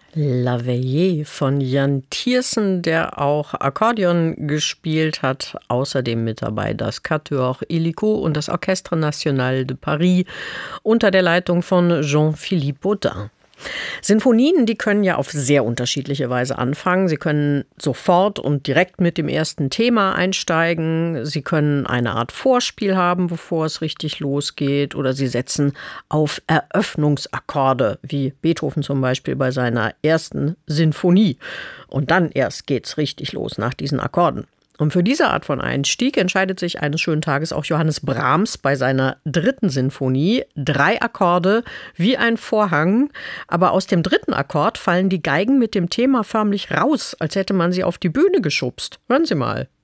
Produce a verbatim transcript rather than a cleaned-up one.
La Veillée von Jan Tiersen, der auch Akkordeon gespielt hat. Außerdem mit dabei das Quatuor Illico und das Orchestre National de Paris unter der Leitung von Jean-Philippe Baudin. Sinfonien, die können ja auf sehr unterschiedliche Weise anfangen. Sie können sofort und direkt mit dem ersten Thema einsteigen. Sie können eine Art Vorspiel haben, bevor es richtig losgeht. Oder sie setzen auf Eröffnungsakkorde, wie Beethoven zum Beispiel bei seiner ersten Sinfonie. Und dann erst geht's richtig los nach diesen Akkorden. Und für diese Art von Einstieg entscheidet sich eines schönen Tages auch Johannes Brahms bei seiner dritten Sinfonie. Drei Akkorde wie ein Vorhang, aber aus dem dritten Akkord fallen die Geigen mit dem Thema förmlich raus, als hätte man sie auf die Bühne geschubst. Hören Sie mal.